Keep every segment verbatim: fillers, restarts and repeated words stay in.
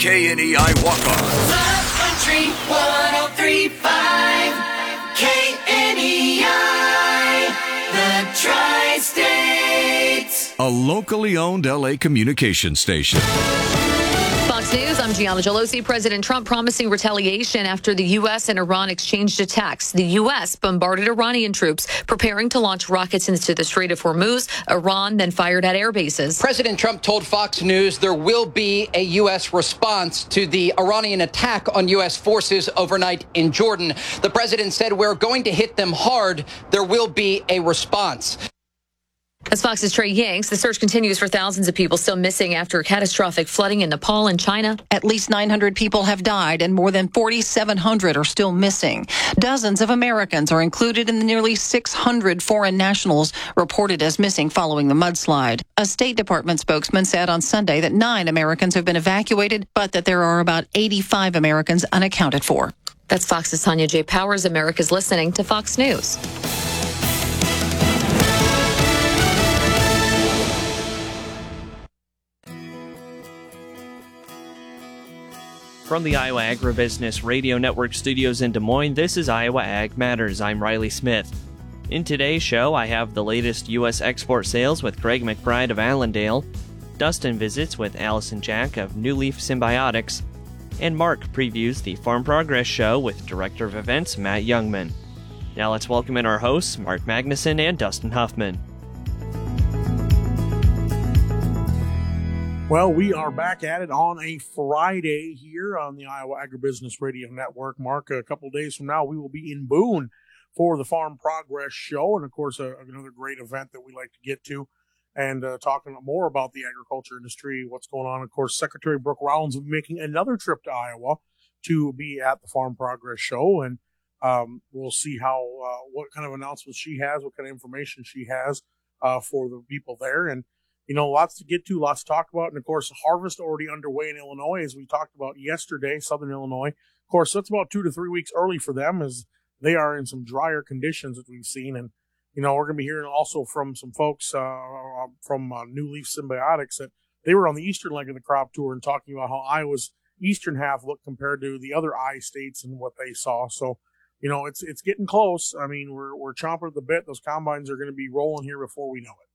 K N E I walk-ons. Love Country one oh three point five K N E I, the Tri-States. A locally owned L A communication station. Fox News, I'm Gianna Gelosi. President Trump promising retaliation after the U S and Iran exchanged attacks. The U S bombarded Iranian troops preparing to launch rockets into the Strait of Hormuz. Iran then fired at air bases. President Trump told Fox News there will be a U S response to the Iranian attack on U S forces overnight in Jordan. The president said, we're going to hit them hard. There will be a response. As Fox's Trey Yanks, the search continues for thousands of people still missing after catastrophic flooding in Nepal and China. At least nine hundred people have died and more than forty-seven hundred are still missing. Dozens of Americans are included in the nearly six hundred foreign nationals reported as missing following the mudslide. A State Department spokesman said on Sunday that nine Americans have been evacuated, but that there are about eighty-five Americans unaccounted for. That's Fox's Tanya J. Powers. America's listening to Fox News. From the Iowa Agribusiness Radio Network studios in Des Moines, this is Iowa Ag Matters. I'm Riley Smith. In today's show, I have the latest U S export sales with Greg McBride of Allendale, Dustin visits with Allison Jack of New Leaf Symbiotics, and Mark previews the Farm Progress Show with Director of Events Matt Youngman. Now let's welcome in our hosts, Mark Magnuson and Dustin Huffman. Well, we are back at it on a Friday here on the Iowa Agribusiness Radio Network. Mark, a couple days from now, we will be in Boone for the Farm Progress Show, and, of course, uh, another great event that we like to get to and uh, talking more about the agriculture industry, what's going on. Of course, Secretary Brooke Rollins will be making another trip to Iowa to be at the Farm Progress Show, and um, we'll see how uh, what kind of announcements she has, what kind of information she has uh, for the people there, and you know, lots to get to, lots to talk about. And, of course, harvest already underway in Illinois, as we talked about yesterday, southern Illinois. Of course, that's about two to three weeks early for them as they are in some drier conditions that we've seen. And, you know, we're going to be hearing also from some folks uh, from uh, New Leaf Symbiotics that they were on the eastern leg of the crop tour and talking about how Iowa's eastern half looked compared to the other I states and what they saw. So, you know, it's it's getting close. I mean, we're, we're chomping at the bit. Those combines are going to be rolling here before we know it.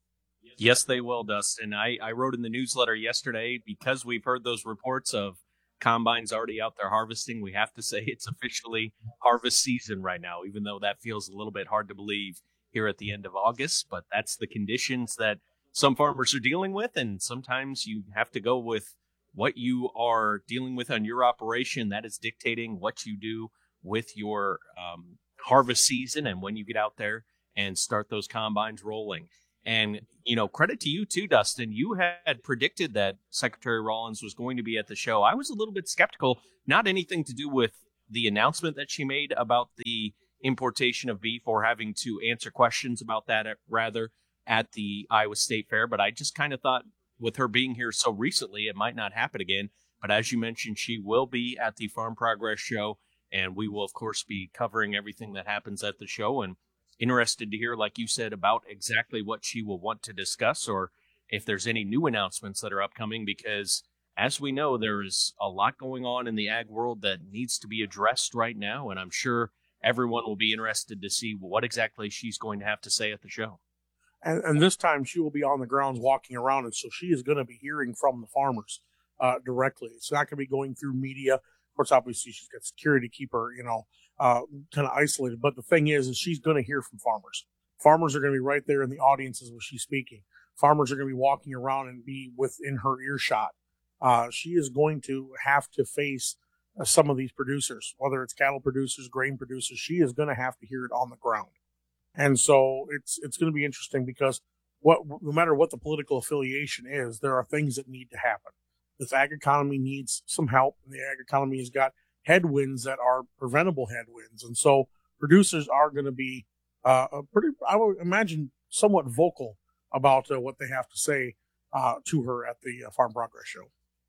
Yes, they will, Dustin. I, I wrote in the newsletter yesterday, because we've heard those reports of combines already out there harvesting, we have to say it's officially harvest season right now, even though that feels a little bit hard to believe here at the end of August. But that's the conditions that some farmers are dealing with, and sometimes you have to go with what you are dealing with on your operation. That is dictating what you do with your um, harvest season and when you get out there and start those combines rolling. And, you know, credit to you, too, Dustin. You had predicted that Secretary Rollins was going to be at the show. I was a little bit skeptical, not anything to do with the announcement that she made about the importation of beef or having to answer questions about that, at, rather, at the Iowa State Fair. But I just kind of thought with her being here so recently, it might not happen again. But as you mentioned, she will be at the Farm Progress Show, and we will, of course, be covering everything that happens at the show. And interested to hear, like you said, about exactly what she will want to discuss or if there's any new announcements that are upcoming, because as we know, there is a lot going on in the ag world that needs to be addressed right now. And I'm sure everyone will be interested to see what exactly she's going to have to say at the show. And, and this time she will be on the grounds walking around. And so she is going to be hearing from the farmers uh, directly. It's not going to be going through media. Of course, obviously she's got security to keep her, you know, uh, kind of isolated. But the thing is, is she's going to hear from farmers. Farmers are going to be right there in the audiences when she's speaking. Farmers are going to be walking around and be within her earshot. Uh, she is going to have to face uh, some of these producers, whether it's cattle producers, grain producers. She is going to have to hear it on the ground. And so it's, it's going to be interesting because what, no matter what the political affiliation is, there are things that need to happen. This ag economy needs some help, and the ag economy has got headwinds that are preventable headwinds. And so producers are going to be uh, a pretty, I would imagine, somewhat vocal about uh, what they have to say uh, to her at the uh, Farm Progress Show.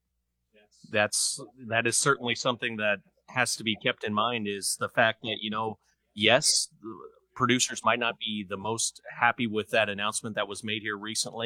That's, that is certainly something that has to be kept in mind, is the fact that, you know, yes, producers might not be the most happy with that announcement that was made here recently,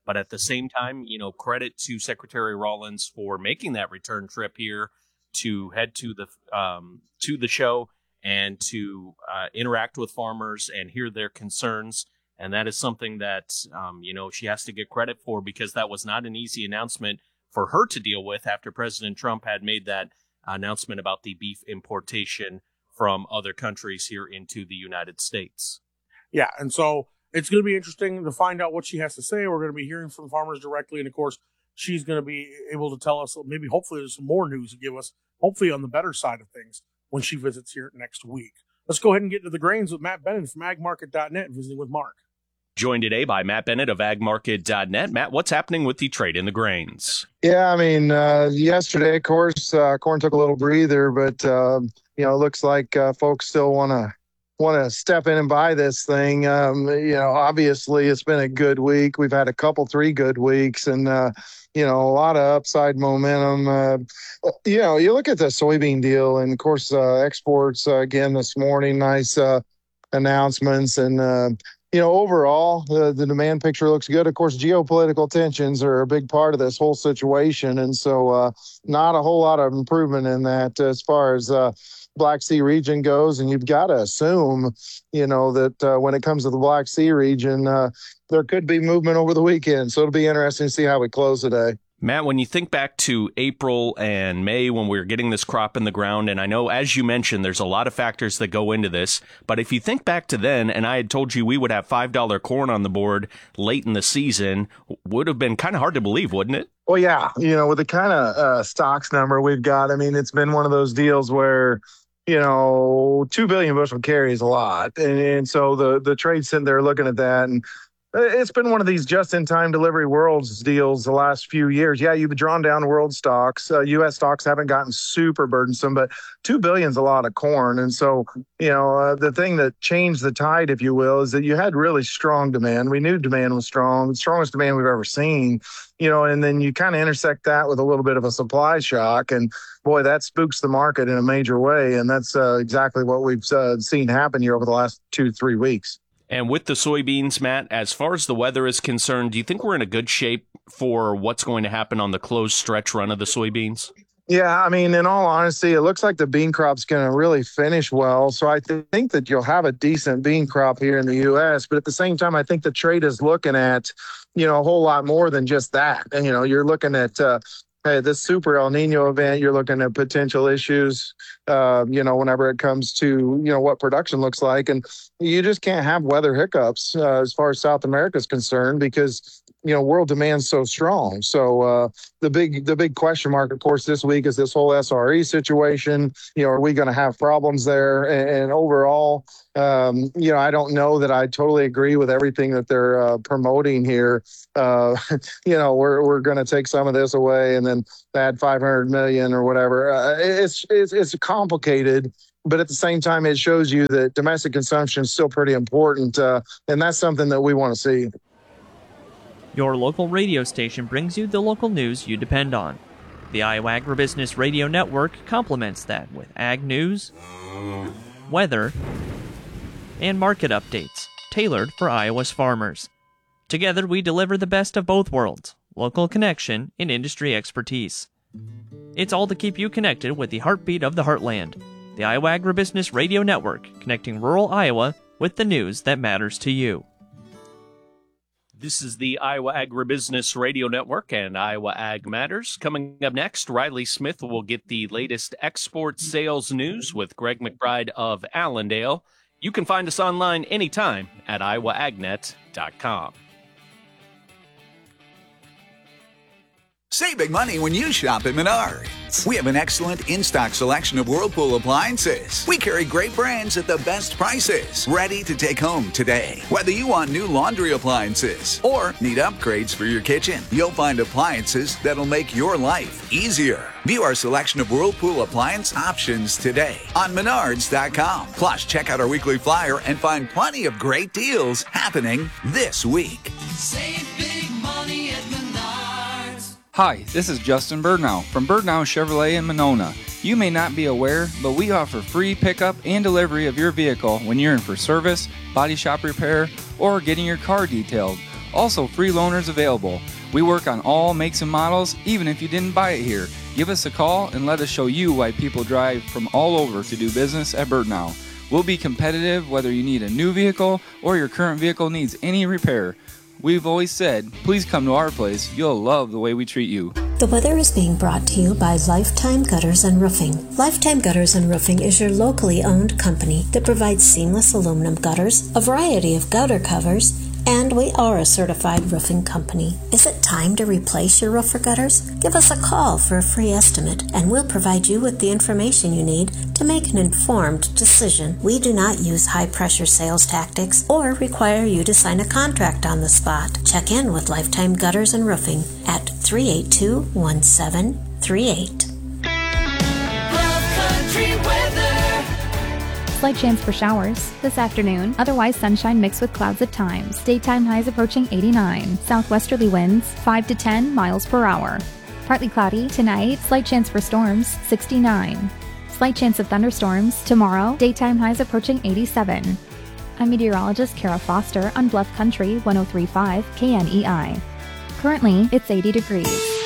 But at the same time, you know, credit to Secretary Rollins for making that return trip here to head to the um, to the show and to uh, interact with farmers and hear their concerns. And that is something that, um, you know, she has to get credit for, because that was not an easy announcement for her to deal with after President Trump had made that announcement about the beef importation from other countries here into the United States. Yeah, and so it's going to be interesting to find out what she has to say. We're going to be hearing from farmers directly, and of course, she's going to be able to tell us, maybe hopefully there's some more news to give us, hopefully on the better side of things, when she visits here next week. Let's go ahead and get to the grains with Matt Bennett from ag market dot net, visiting with Mark. Joined today by Matt Bennett of ag market dot net. Matt, what's happening with the trade in the grains? Yeah, I mean, uh, yesterday, of course, uh, corn took a little breather, but, uh, you know, it looks like uh, folks still want to want to step in and buy this thing. Um, you know, obviously, it's been a good week. We've had a couple, three good weeks, and, uh, you know, a lot of upside momentum. Uh, you know, you look at the soybean deal, and, of course, uh, exports, uh, again, this morning, nice uh, announcements, and, uh, you know, overall, the, the demand picture looks good. Of course, geopolitical tensions are a big part of this whole situation. And so uh, not a whole lot of improvement in that as far as uh, Black Sea region goes. And you've got to assume, you know, that uh, when it comes to the Black Sea region, uh, there could be movement over the weekend. So it'll be interesting to see how we close today. Matt, when you think back to April and May when we were getting this crop in the ground, and I know, as you mentioned, there's a lot of factors that go into this, but if you think back to then, and I had told you we would have five dollar corn on the board late in the season, would have been kind of hard to believe, wouldn't it? Well, yeah, you know, with the kind of uh, stocks number we've got, I mean, it's been one of those deals where, you know, two billion bushel carry is a lot. And, and so the, the trade's sitting there looking at that, and it's been one of these just-in-time delivery worlds deals the last few years. Yeah, you've drawn down world stocks. Uh, U S stocks haven't gotten super burdensome, but two billion is a lot of corn. And so, you know, uh, the thing that changed the tide, if you will, is that you had really strong demand. We knew demand was strong, the strongest demand we've ever seen, you know, and then you kind of intersect that with a little bit of a supply shock. And boy, that spooks the market in a major way. And that's uh, exactly what we've uh, seen happen here over the last two, three weeks. And with the soybeans, Matt, as far as the weather is concerned, do you think we're in a good shape for what's going to happen on the closed stretch run of the soybeans? Yeah, I mean, in all honesty, it looks like the bean crop's going to really finish well. So I th- think that you'll have a decent bean crop here in the U S. But at the same time, I think the trade is looking at, you know, a whole lot more than just that. And, you know, you're looking at uh, hey, this super El Nino event, you're looking at potential issues, uh, you know, whenever it comes to, you know, what production looks like. And you just can't have weather hiccups uh, as far as South America is concerned, because, you know, world demand's so strong. So uh, the big the big question mark, of course, this week is this whole S R E situation. You know, are we going to have problems there? And, and overall, um, you know, I don't know that I totally agree with everything that they're uh, promoting here. Uh, you know, we're we're going to take some of this away and then add five hundred million or whatever. Uh, it's it's it's complicated. But at the same time, it shows you that domestic consumption is still pretty important. Uh, and that's something that we want to see. Your local radio station brings you the local news you depend on. The Iowa Agribusiness Radio Network complements that with ag news, weather, and market updates tailored for Iowa's farmers. Together, we deliver the best of both worlds, local connection and industry expertise. It's all to keep you connected with the heartbeat of the heartland. The Iowa Agribusiness Radio Network, connecting rural Iowa with the news that matters to you. This is the Iowa Agribusiness Radio Network and Iowa Ag Matters. Coming up next, Riley Smith will get the latest export sales news with Greg McBride of Allendale. You can find us online anytime at iowa ag net dot com. Save big money when you shop at Menards. We have an excellent in-stock selection of Whirlpool appliances. We carry great brands at the best prices, ready to take home today. Whether you want new laundry appliances or need upgrades for your kitchen, you'll find appliances that'll make your life easier. View our selection of Whirlpool appliance options today on menards dot com. Plus, check out our weekly flyer and find plenty of great deals happening this week. Save big money at Menards. Hi, this is Justin Birdnow from Birdnow Chevrolet in Monona. You may not be aware, but we offer free pickup and delivery of your vehicle when you're in for service, body shop repair, or getting your car detailed. Also, free loaners available. We work on all makes and models, even if you didn't buy it here. Give us a call and let us show you why people drive from all over to do business at Birdnow. We'll be competitive whether you need a new vehicle or your current vehicle needs any repair. We've always said, please come to our place. You'll love the way we treat you. The weather is being brought to you by Lifetime Gutters and Roofing. Lifetime Gutters and Roofing is your locally owned company that provides seamless aluminum gutters, a variety of gutter covers, and we are a certified roofing company. Is it time to replace your roof or gutters? Give us a call for a free estimate, and we'll provide you with the information you need to make an informed decision. We do not use high-pressure sales tactics or require you to sign a contract on the spot. Check in with Lifetime Gutters and Roofing at three eight two, one seven three eight. Love Country weather. Slight chance for showers this afternoon. Otherwise, sunshine mixed with clouds at times. Daytime highs approaching eighty-nine. Southwesterly winds five to ten miles per hour. Partly cloudy tonight. Slight chance for storms sixty-nine. Slight chance of thunderstorms tomorrow. Daytime highs approaching eighty-seven. I'm meteorologist Kara Foster on Bluff Country one oh three point five K N E I. Currently, it's eighty degrees.